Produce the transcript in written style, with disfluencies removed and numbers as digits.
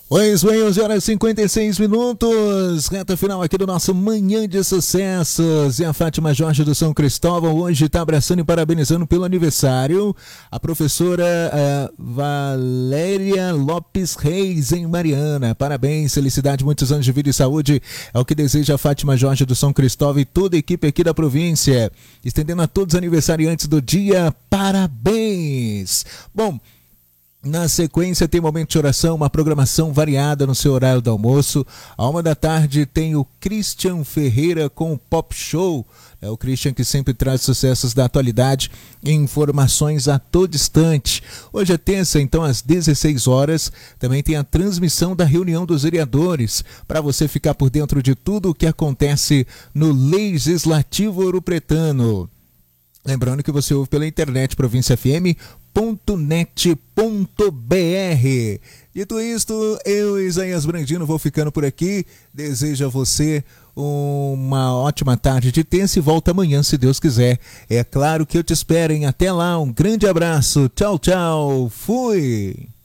Pois bem, 11 horas e 56 minutos, reta final aqui do nosso Manhã de Sucessos. E a Fátima Jorge do São Cristóvão hoje está abraçando e parabenizando pelo aniversário a professora Valéria Lopes Reis, em Mariana. Parabéns, felicidade, muitos anos de vida e saúde. É o que deseja a Fátima Jorge do São Cristóvão e toda a equipe aqui da província. Estendendo a todos os aniversariantes do dia, parabéns! Bom, na sequência tem momento de oração, uma programação variada no seu horário do almoço. À 1h da tarde tem o Christian Ferreira com o Pop Show. É o Christian que sempre traz sucessos da atualidade e informações a todo instante. Hoje é terça, então às 16 horas também tem a transmissão da reunião dos vereadores, para você ficar por dentro de tudo o que acontece no Legislativo Ouropretano. Lembrando que você ouve pela internet provinciafm.net.br. Dito isto, eu, Isaías Brandino, vou ficando por aqui. Desejo a você uma ótima tarde de terça e volta amanhã, se Deus quiser. É claro que eu te espero, hein? Até lá, um grande abraço. Tchau, tchau. Fui!